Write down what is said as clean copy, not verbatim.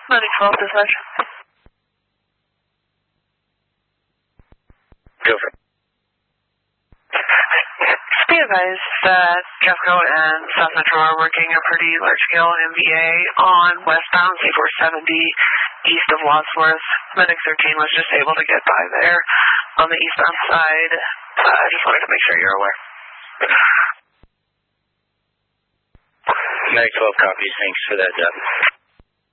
9012 dispatch. Go for it. Be advised that Jeffco and South Metro are working a pretty large-scale MVA on westbound C470 east of Wadsworth. Medic 13 was just able to get by there on the eastbound side. I just wanted to make sure you're aware. Medic 12 copies. Thanks for that,